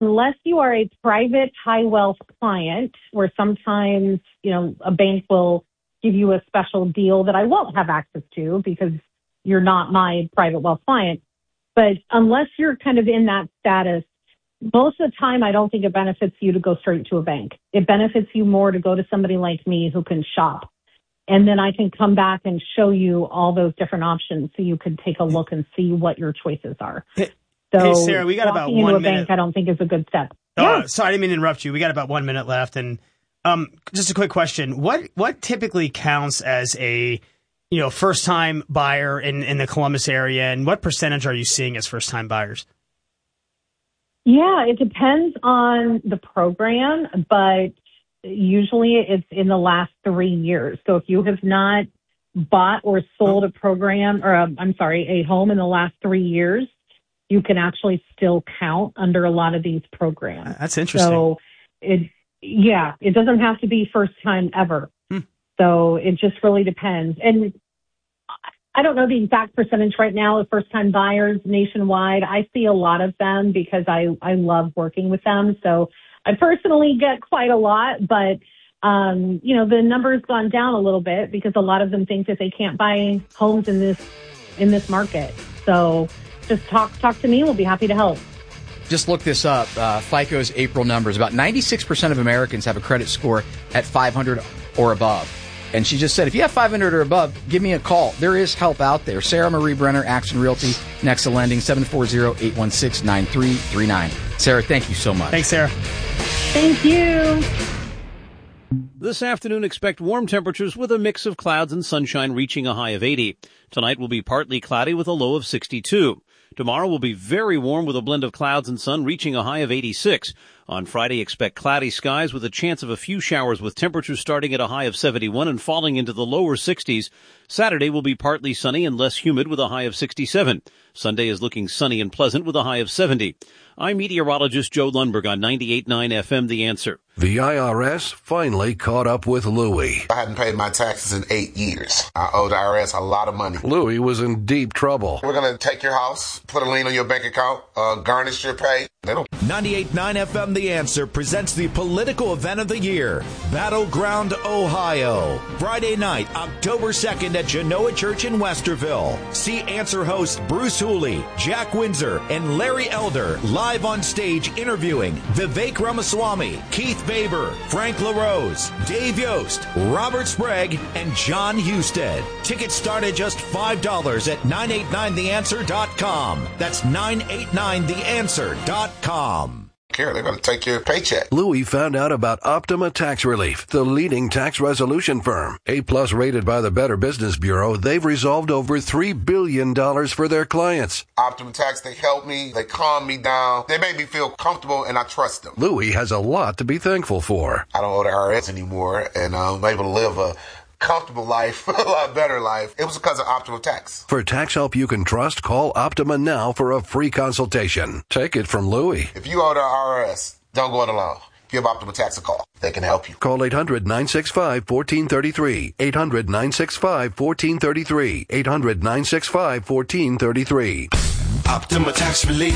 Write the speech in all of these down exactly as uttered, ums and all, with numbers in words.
unless you are a private high wealth client, where sometimes, you know, a bank will give you a special deal that I won't have access to because you're not my private wealth client. But unless you're kind of in that status, most of the time, I don't think it benefits you to go straight to a bank. It benefits you more to go to somebody like me who can shop. And then I can come back and show you all those different options so you can take a look and see what your choices are. Hey, so hey Sarah, we got about walking one into a minute. bank, I don't think is a good step. Oh, yeah. Sorry, I didn't mean to interrupt you. We got about one minute left. And um, just a quick question. What what typically counts as a you know first-time buyer in, in the Columbus area, and what percentage are you seeing as first-time buyers? Yeah, it depends on the program, but usually it's in the last three years. So if you have not bought or sold a program, or a, I'm sorry, a home in the last three years, you can actually still count under a lot of these programs. That's interesting. So it, yeah, it doesn't have to be first time ever. Hmm. So it just really depends. And I don't know the exact percentage right now of first-time buyers nationwide. I see a lot of them because I, I love working with them. So I personally get quite a lot, but, um, you know, the number's gone down a little bit because a lot of them think that they can't buy homes in this in this market. So just talk talk to me. We'll be happy to help. Just look this up. Uh, FICO's April numbers. About ninety-six percent of Americans have a credit score at five hundred or above. And she just said, if you have five hundred or above, give me a call. There is help out there. Sarah Marie Brenner, Action Realty, Nexa Lending, seven four zero, eight one six, nine three three nine. Sarah, thank you so much. Thanks, Sarah. Thank you. This afternoon, expect warm temperatures with a mix of clouds and sunshine reaching a high of eighty. Tonight will be partly cloudy with a low of sixty-two. Tomorrow will be very warm with a blend of clouds and sun reaching a high of eighty-six. On Friday, expect cloudy skies with a chance of a few showers with temperatures starting at a high of seventy-one and falling into the lower sixties. Saturday will be partly sunny and less humid with a high of sixty-seven. Sunday is looking sunny and pleasant with a high of seventy. I'm meteorologist Joe Lundberg on ninety-eight point nine F M, The Answer. The I R S finally caught up with Louie. I hadn't paid my taxes in eight years. I owed the I R S a lot of money. Louie was in deep trouble. We're going to take your house, put a lien on your bank account, uh, garnish your pay. They don't. ninety-eight point nine F M The Answer presents the political event of the year, Battleground, Ohio. Friday night, October second at Genoa Church in Westerville. See Answer hosts Bruce Hooley, Jack Windsor, and Larry Elder live on stage interviewing Vivek Ramaswamy, Keith Baber, Frank LaRose, Dave Yost, Robert Sprague, and John Husted. Tickets start at just five dollars at nine eight nine the answer dot com. That's nine eight nine the answer dot com. Care, they're going to take your paycheck. Louie found out about Optima Tax Relief, the leading tax resolution firm. A-plus rated by the Better Business Bureau, they've resolved over three billion dollars for their clients. Optima Tax, they help me, they calm me down, they make me feel comfortable, and I trust them. Louie has a lot to be thankful for. I don't owe the I R S anymore, and I'm able to live a comfortable life, a lot better life. It was because of Optima Tax. For tax help you can trust, call Optima now for a free consultation. Take it from Louie. If you owe the I R S, don't go it alone. Give Optima Tax a call. They can help you. Call eight hundred nine six five one four three three. eight hundred nine six five one four three three. eight hundred nine six five one four three three. Optima Tax Relief.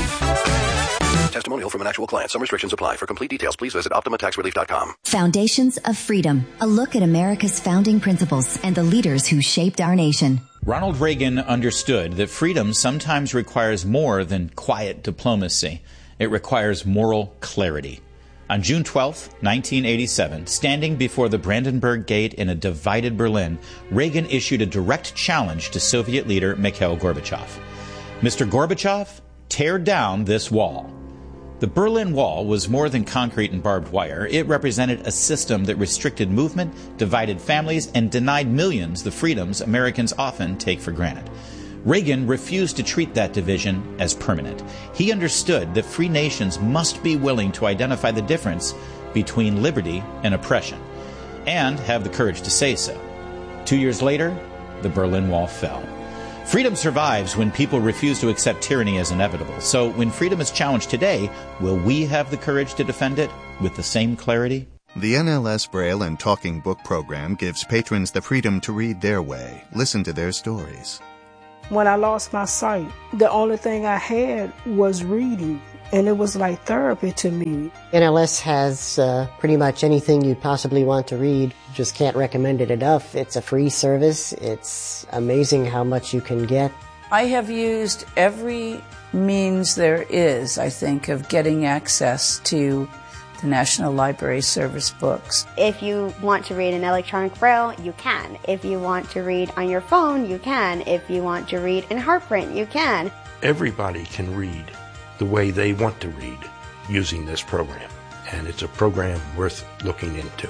Testimonial from an actual client. Some restrictions apply. For complete details, please visit optima tax relief dot com. Foundations of Freedom. A look at America's founding principles and the leaders who shaped our nation. Ronald Reagan understood that freedom sometimes requires more than quiet diplomacy. It requires moral clarity. On June twelfth, nineteen eighty-seven, standing before the Brandenburg Gate in a divided Berlin, Reagan issued a direct challenge to Soviet leader Mikhail Gorbachev. Mister Gorbachev, tear down this wall. The Berlin Wall was more than concrete and barbed wire. It represented a system that restricted movement, divided families, and denied millions the freedoms Americans often take for granted. Reagan refused to treat that division as permanent. He understood that free nations must be willing to identify the difference between liberty and oppression, and have the courage to say so. Two years later, the Berlin Wall fell. Freedom survives when people refuse to accept tyranny as inevitable. So when freedom is challenged today, will we have the courage to defend it with the same clarity? The N L S Braille and Talking Book program gives patrons the freedom to read their way, listen to their stories. When I lost my sight, the only thing I had was reading, and it was like therapy to me. N L S has uh, pretty much anything you'd possibly want to read. Just can't recommend it enough. It's a free service. It's amazing how much you can get. I have used every means there is, I think, of getting access to the National Library Service books. If you want to read in electronic braille, you can. If you want to read on your phone, you can. If you want to read in heartprint, you can. Everybody can read the way they want to read using this program, and it's a program worth looking into.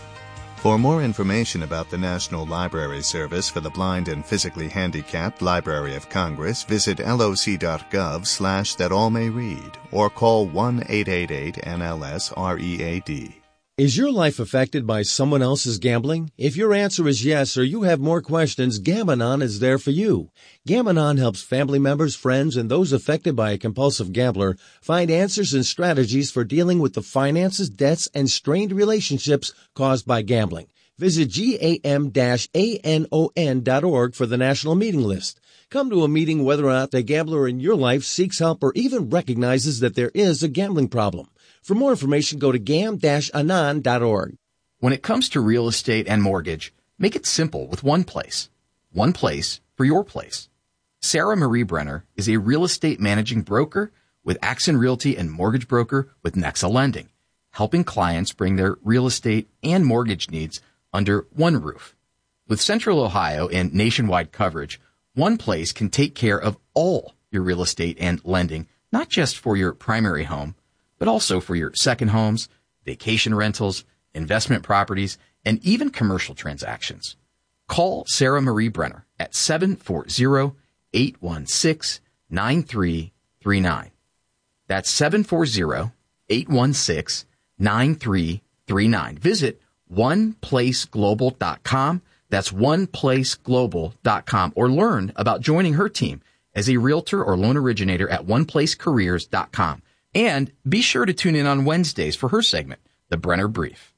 For more information about the National Library Service for the Blind and Physically Handicapped Library of Congress, visit loc.gov slash that all may read or call one eight eight eight N L S R E A D. Is your life affected by someone else's gambling? If your answer is yes or you have more questions, Gam-Anon is there for you. Gam-Anon helps family members, friends, and those affected by a compulsive gambler find answers and strategies for dealing with the finances, debts, and strained relationships caused by gambling. Visit gam dash anon dot org for the national meeting list. Come to a meeting whether or not the gambler in your life seeks help or even recognizes that there is a gambling problem. For more information, go to gam dash anon dot org. When it comes to real estate and mortgage, make it simple with one place. One place for your place. Sarah Marie Brenner is a real estate managing broker with Axon Realty and mortgage broker with Nexa Lending, helping clients bring their real estate and mortgage needs under one roof. With Central Ohio and nationwide coverage, one place can take care of all your real estate and lending, not just for your primary home, but also for your second homes, vacation rentals, investment properties, and even commercial transactions. Call Sarah Marie Brenner at seven four zero, eight one six, nine three three nine. That's seven four zero, eight one six, nine three three nine. Visit one place global dot com. That's one place global dot com, or learn about joining her team as a realtor or loan originator at one place careers dot com. And be sure to tune in on Wednesdays for her segment, The Brenner Brief.